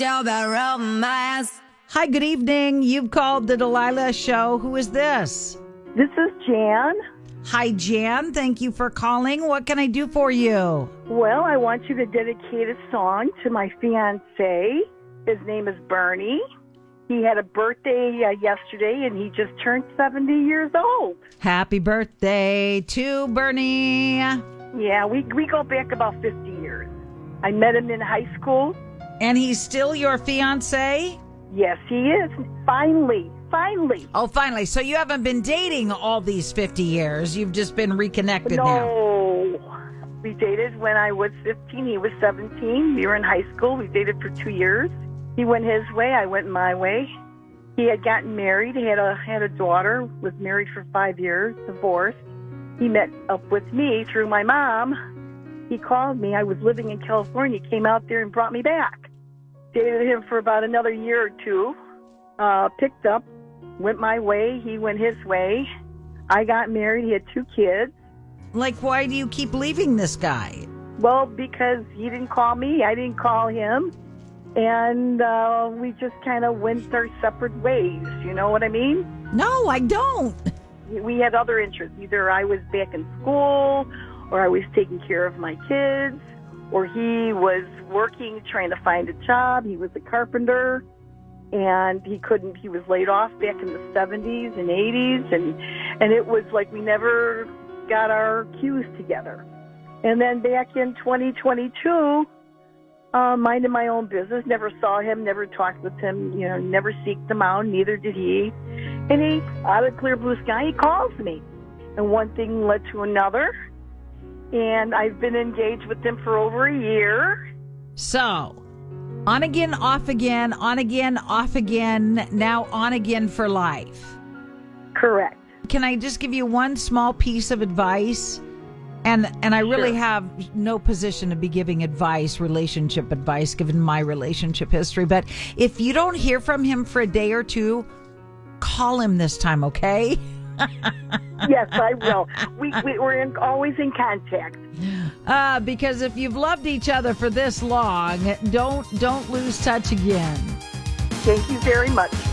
Hi, good evening. You've called the Delilah Show. Who is this? This is Jan. Hi, Jan. Thank you for calling. What can I do for you? Well, I want you to dedicate a song to my fiancé. His name is Bernie. He had a birthday yesterday, and he just turned 70 years old. Happy birthday to Bernie. Yeah, we go back about 50 years. I met him in high school. And he's still your fiancé? Yes, he is. Finally. Oh, finally. So you haven't been dating all these 50 years. You've just been reconnected now. No. We dated when I was 15. He was 17. We were in high school. We dated for 2 years. He went his way. I went my way. He had gotten married. He had a daughter, was married for 5 years, divorced. He met up with me through my mom. He called me. I was living in California. He came out there and brought me back. Dated him for about another year or two. Picked up, went my way. He went his way. I got married. He had 2 kids. Like, why do you keep leaving this guy? Well, because he didn't call me. I didn't call him. And we just kind of went our separate ways. You know what I mean? No, I don't. We had other interests. Either I was back in school, or I was taking care of my kids, or he was working, trying to find a job. He was a carpenter, and he was laid off back in the 70s and 80s, and it was like we never got our cues together. And then back in 2022, minding my own business, never saw him, never talked with him, never seeked him out, neither did he. And he, out of clear blue sky, he calls me. And one thing led to another. And I've been engaged with him for over a year. So, on again, off again, on again, off again, now on again for life. Correct. Can I just give you one small piece of advice? And I really have no position to be giving advice, relationship advice, given my relationship history. But if you don't hear from him for a day or two, call him this time, okay? Yes, I will. We're always in contact. Because if you've loved each other for this long, don't lose touch again. Thank you very much.